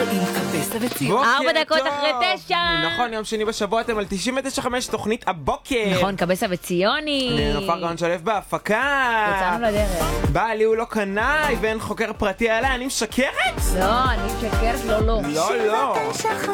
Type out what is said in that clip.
עם קבסה וציון. 4 דקות אחרי 9. נכון, יום שני בשבוע אתם על 99.5 תוכנית הבוקר. נכון, קבסה וציוני. נופר גאון שלב בהפקה. יצאנו לדרך. בעלי הוא לא קנאי ואין חוקר פרטי עליה, אני משקרת? לא, אני משקרת, לא. לא.